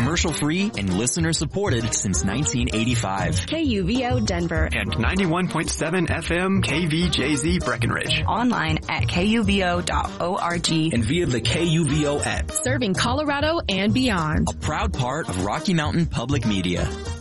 commercial-free and listener-supported since 1985. KUVO Denver. And 91.7 FM KVJZ Breckenridge. Online at KUVO.org. And via the KUVO app. Serving Colorado and beyond. A proud part of Rocky Mountain Public Media.